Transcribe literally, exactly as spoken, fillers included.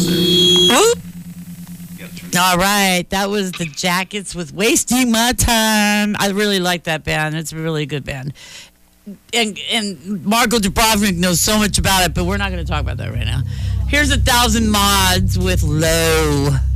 All right, that was the Jackets with Wasting My Time. I really like that band. It's a really good band. And and Marco Dubrovnik knows so much about it, but we're not going to talk about that right now. Here's A Thousand Mods with Low.